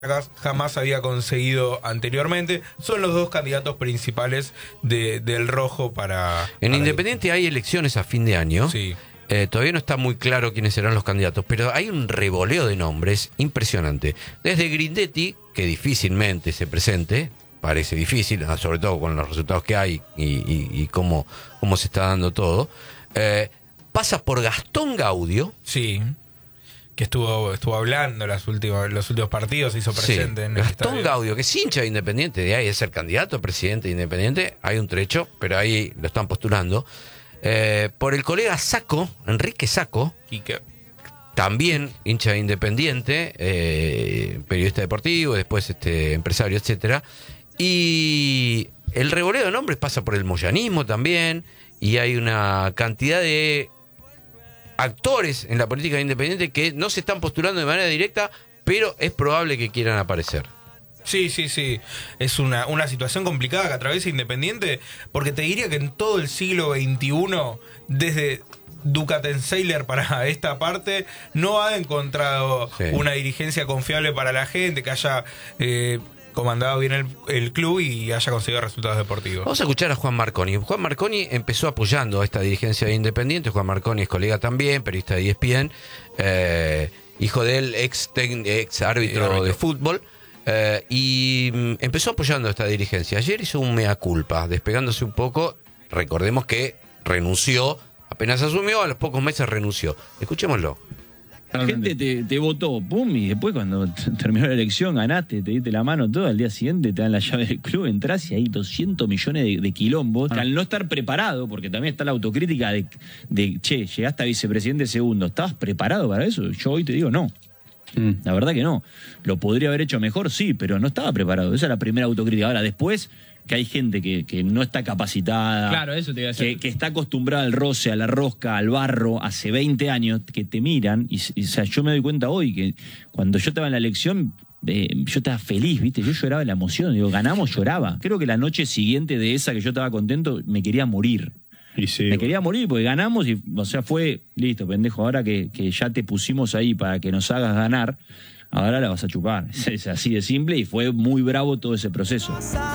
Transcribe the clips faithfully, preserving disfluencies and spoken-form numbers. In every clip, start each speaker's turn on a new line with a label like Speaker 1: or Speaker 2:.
Speaker 1: jamás había conseguido anteriormente. Son los dos candidatos principales de, del Rojo para...
Speaker 2: En
Speaker 1: para
Speaker 2: Independiente ir. Hay elecciones a fin de año.
Speaker 1: Sí.
Speaker 2: Eh, todavía no está muy claro quiénes serán los candidatos, pero hay un revoleo de nombres impresionante. Desde Grindetti, que difícilmente se presente, parece difícil, sobre todo con los resultados que hay y, y, y cómo, cómo se está dando todo. Eh, pasa por Gastón Gaudio.
Speaker 1: Sí. Que estuvo estuvo hablando las últimas, los últimos partidos, se hizo presente
Speaker 2: Sí,
Speaker 1: en el
Speaker 2: Gastón
Speaker 1: estadio.
Speaker 2: Gaudio, que es hincha de Independiente, de ahí es el candidato a presidente de Independiente, hay un trecho, pero ahí lo están postulando. Eh, por el colega Sacco, Enrique Sacco,
Speaker 1: Quique.
Speaker 2: también hincha de Independiente, eh, periodista deportivo, después este empresario, etcétera. Y el revoleo de nombres pasa por el moyanismo también, y hay una cantidad de actores en la política independiente que no se están postulando de manera directa, pero es probable que quieran aparecer.
Speaker 1: Sí, sí, sí. Es una, una situación complicada que atraviesa Independiente, porque te diría que en todo el siglo veintiuno, desde Ducatenseiler para esta parte, no ha encontrado
Speaker 2: Sí.
Speaker 1: una dirigencia confiable para la gente, que haya eh, comandado bien el, el club y haya conseguido resultados deportivos.
Speaker 2: Vamos a escuchar a Juan Marconi. Juan Marconi empezó apoyando a esta dirigencia de Independiente. Juan Marconi es colega también, periodista de E S P N, eh, hijo de él, ex, ex árbitro, árbitro de fútbol. Eh, y mm, empezó apoyando a esta dirigencia. Ayer hizo un mea culpa, despegándose un poco. Recordemos que renunció, apenas asumió, a los pocos meses renunció. Escuchémoslo.
Speaker 3: La gente te, te votó, pum, y después cuando terminó la elección, ganaste, te diste la mano, todo, al día siguiente te dan la llave del club, entras y hay doscientos millones de, de quilombos. Ah. Al no estar preparado, porque también está la autocrítica de, de, che, llegaste a vicepresidente segundo, ¿estabas preparado para eso? Yo hoy te digo no. Mm. La verdad que no. Lo podría haber hecho mejor, sí, pero no estaba preparado. Esa es la primera autocrítica. Ahora, después, que hay gente que, que no está capacitada,
Speaker 4: claro, eso te iba a decir.
Speaker 3: Que, que está acostumbrada al roce, a la rosca, al barro, hace veinte años, que te miran, y, y o sea, yo me doy cuenta hoy que cuando yo estaba en la elección, eh, yo estaba feliz, ¿viste? Yo lloraba de la emoción, digo, ganamos, lloraba. Creo que la noche siguiente de esa que yo estaba contento, me quería morir.
Speaker 4: Y sí,
Speaker 3: me quería morir porque ganamos y, o sea, fue, listo, pendejo, ahora que, que ya te pusimos ahí para que nos hagas ganar, ahora la vas a chupar. Es así de simple y fue muy bravo todo ese proceso.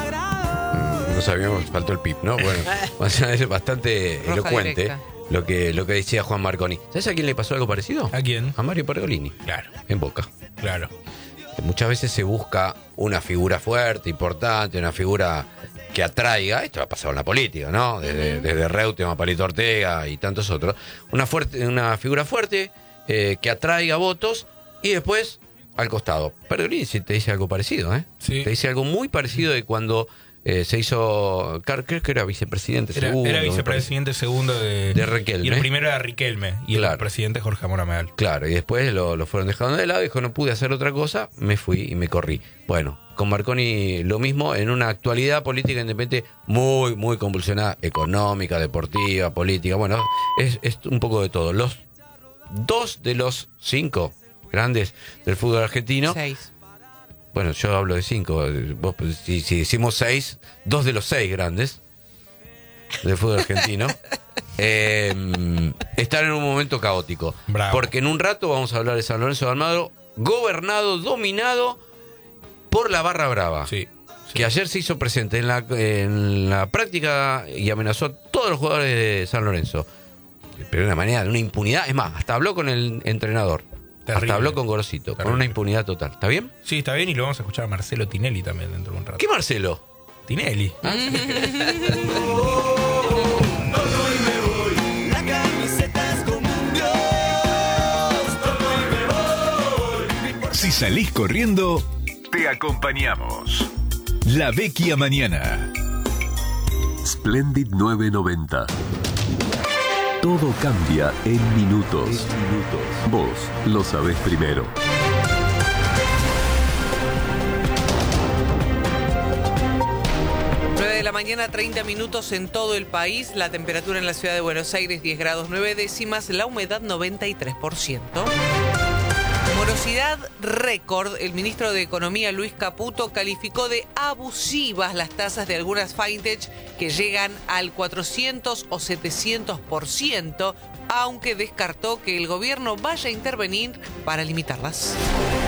Speaker 2: No sabíamos, faltó el pip, ¿no? Bueno, es bastante
Speaker 5: Roja
Speaker 2: elocuente
Speaker 5: directa.
Speaker 2: lo que, lo que decía Juan Marconi. ¿Sabes a quién le pasó algo parecido?
Speaker 1: ¿A quién?
Speaker 2: A Mario Pergolini.
Speaker 1: Claro.
Speaker 2: En Boca.
Speaker 1: Claro.
Speaker 2: Muchas veces se busca una figura fuerte, importante, una figura que atraiga. Esto ha pasado en la política, ¿no? Desde, desde Reutemann a Palito Ortega y tantos otros. Una, fuerte, una figura fuerte eh, que atraiga votos y después al costado. Pergolini sí te dice algo parecido, ¿eh?
Speaker 1: Sí.
Speaker 2: Te dice algo muy parecido de cuando eh, se hizo, creo que era vicepresidente
Speaker 1: Era,
Speaker 2: segundo.
Speaker 1: era vicepresidente segundo de,
Speaker 2: de Riquelme.
Speaker 1: Y el primero era Riquelme. Y
Speaker 2: Claro.
Speaker 1: el presidente Jorge Amor Ameal.
Speaker 2: Claro, y después lo, lo fueron dejando de lado. Dijo, no pude hacer otra cosa, me fui y me corrí. Bueno, con Marconi lo mismo, en una actualidad política independiente muy, muy convulsionada, económica, deportiva, política. Bueno, es, es un poco de todo. Los dos de los cinco grandes del fútbol argentino.
Speaker 5: Seis.
Speaker 2: Bueno, yo hablo de cinco. Vos, si, si decimos seis, dos de los seis grandes del fútbol argentino eh, están en un momento caótico.
Speaker 1: Bravo.
Speaker 2: Porque en un rato vamos a hablar de San Lorenzo de Almagro, gobernado, dominado por la Barra Brava.
Speaker 1: Sí.
Speaker 2: Que ayer se hizo presente en la, en la práctica y amenazó a todos los jugadores de San Lorenzo. Pero de una manera, de una impunidad. Es más, hasta habló con el entrenador.
Speaker 1: Terrible.
Speaker 2: Hasta habló con Gorosito,
Speaker 1: Terrible.
Speaker 2: con una impunidad total. ¿Está bien?
Speaker 1: Sí, está bien, y lo vamos a escuchar a Marcelo Tinelli también dentro de un rato.
Speaker 2: ¿Qué Marcelo?
Speaker 1: Tinelli.
Speaker 6: Si salís corriendo, te acompañamos. La Vecchia Mañana.
Speaker 7: Splendid nueve noventa. Todo cambia en minutos. Vos lo sabés primero.
Speaker 5: nueve de la mañana, treinta minutos en todo el país. La temperatura en la ciudad de Buenos Aires, diez grados nueve décimas. La humedad, noventa y tres por ciento. Morosidad récord. El ministro de Economía, Luis Caputo, calificó de abusivas las tasas de algunas fintech que llegan al cuatrocientos o setecientos por ciento, aunque descartó que el gobierno vaya a intervenir para limitarlas.